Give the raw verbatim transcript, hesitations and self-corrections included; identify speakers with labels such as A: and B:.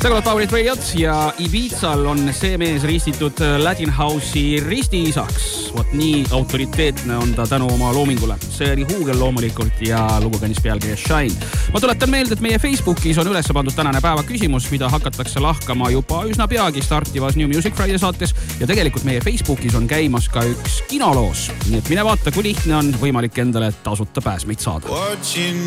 A: See kõlab Power It Radiot ja Ibizal on see mees ristitud Latin House'i ristiisaks. Vot nii autoriteetne on ta tänu oma loomingule. See oli Huugel loomulikult ja lugu kandis pealkirja Shine. Ma tuletan meelde, et meie Facebookis on üles pandud tänane päeva küsimus, mida hakatakse lahkama juba üsna peagi startivas New Music Friday saates ja tegelikult meie Facebookis on käimas ka üks kinoloos. Nii et mine vaata, kui lihtne on võimalik endale tasuta pääsmeid saada.